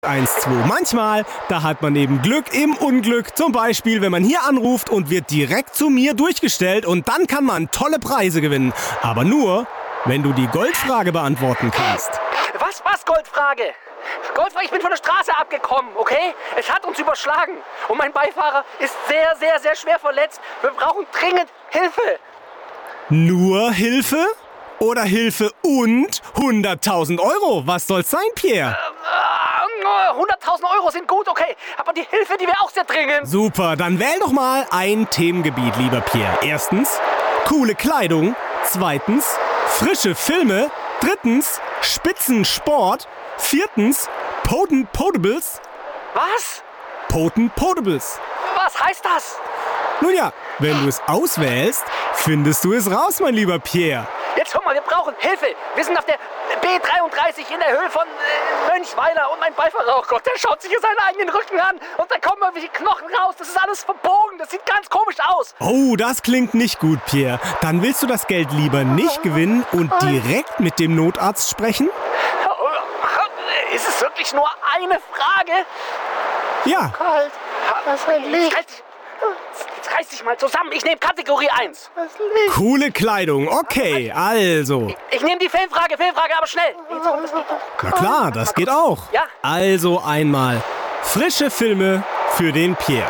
1-2. Manchmal, da hat man eben Glück im Unglück. Zum Beispiel, wenn man hier anruft und wird direkt zu mir durchgestellt und dann kann man tolle Preise gewinnen. Aber nur, wenn du die Goldfrage beantworten kannst. Was Goldfrage? Goldfrage, ich bin von der Straße abgekommen, okay? Es hat uns überschlagen und mein Beifahrer ist sehr, sehr, sehr schwer verletzt. Wir brauchen dringend Hilfe. Nur Hilfe? Oder Hilfe und 100.000 Euro? Was soll's sein, Pierre? 100.000 Euro sind gut, okay. Aber die Hilfe, die wäre auch sehr dringend. Super, dann wähl doch mal ein Themengebiet, lieber Pierre. Erstens, coole Kleidung. Zweitens, frische Filme. Drittens, Spitzensport. Viertens, Potent Potables. Was? Potent Potables. Was heißt das? Nun ja, wenn du es auswählst, findest du es raus, mein lieber Pierre. Jetzt hör mal, wir brauchen Hilfe. Wir sind auf der B33 in der Höhe von Mönchweiler und mein Beifahrer, oh Gott, der schaut sich hier seinen eigenen Rücken an und da kommen irgendwelche Knochen raus. Das ist alles verbogen, das sieht ganz komisch aus. Oh, das klingt nicht gut, Pierre. Dann willst du das Geld lieber nicht gewinnen und direkt mit dem Notarzt sprechen? Ist es wirklich nur eine Frage? Ja. Kalt. Was ein Licht. Jetzt reiß dich mal zusammen. Ich nehme Kategorie 1. Coole Kleidung. Okay, also. Ich nehme die Filmfrage, aber schnell. Na klar, das geht auch. Ja. Also einmal frische Filme für den Pierre.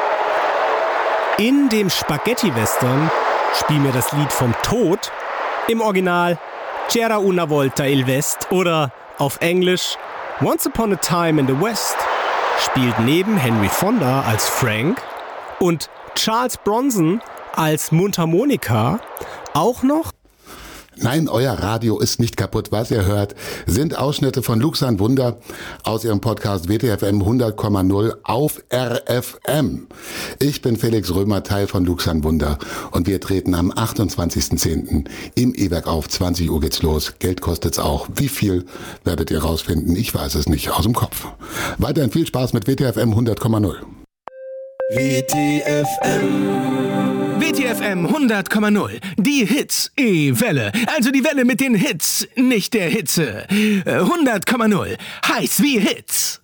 In dem Spaghetti-Western spiel mir das Lied vom Tod. Im Original C'era una volta il West oder auf Englisch Once Upon a Time in the West. Spielt neben Henry Fonda als Frank und Charles Bronson als Mundharmonika auch noch. Nein, euer Radio ist nicht kaputt. Was ihr hört, sind Ausschnitte von Luxan Wunder aus ihrem Podcast WTFM 100,0 auf RFM. Ich bin Felix Römer, Teil von Luxan Wunder und wir treten am 28.10. im E-Werk auf. 20 Uhr geht's los. Geld kostet's auch. Wie viel werdet ihr rausfinden? Ich weiß es nicht aus dem Kopf. Weiterhin viel Spaß mit WTFM 100,0. WTFM 100,0. Die Hits-E-Welle. Also die Welle mit den Hits, nicht der Hitze. 100,0. Heiß wie Hits.